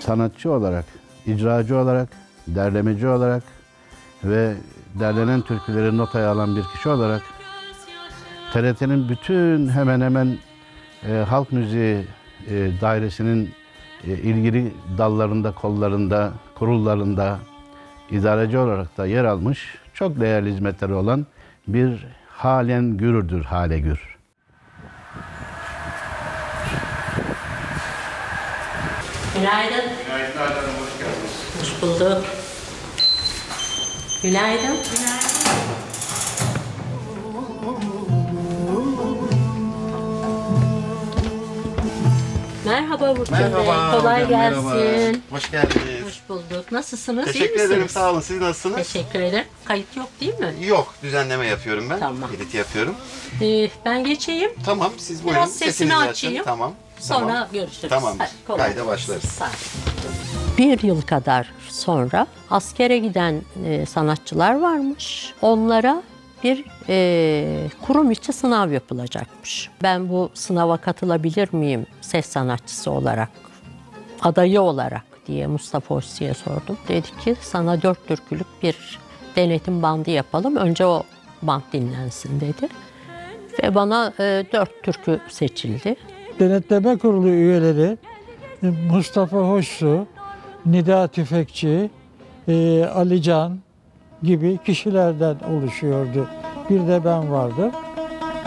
sanatçı olarak, icracı olarak, derlemeci olarak ve derlenen türküleri notaya alan bir kişi olarak TRT'nin bütün hemen hemen halk müziği dairesinin ilgili dallarında, kollarında, kurullarında idareci olarak da yer almış, çok değerli hizmetleri olan bir halen gürürdür, hale gür. Günaydın. Günaydın Hanım, hoş geldiniz. Hoş bulduk. Günaydın. Günaydın. Merhaba Burçin Bey. Kolay hocam, gelsin. merhaba. Hoş geldiniz. Hoş bulduk. Nasılsınız? İyi Teşekkür misiniz? ederim, sağ olun. Siz nasılsınız? Teşekkür ederim. Kayıt yok değil mi? Yok, düzenleme yapıyorum ben. Tamam. Edit yapıyorum. Ben geçeyim. Tamam, siz buyurun. Biraz sesini Sesinizi açın. açayım. Tamam. Sonra tamam. görüşürüz. Tamam. Hadi, kolay Kayda gelsin. başlarız. Sağ olun. Bir yıl kadar sonra askere giden sanatçılar varmış. Onlara bir kurum içi sınav yapılacakmış. Ben bu sınava katılabilir miyim ses sanatçısı olarak, adayı olarak diye Mustafa Hosni'ye sordum. Dedi ki sana 4 türkülük bir denetim bandı yapalım. Önce o band dinlensin dedi. Ve bana 4 türkü seçildi. Denetleme Kurulu üyeleri Mustafa Hoşsu, Nida Tüfekçi, Ali Can gibi kişilerden oluşuyordu. Bir de ben vardım.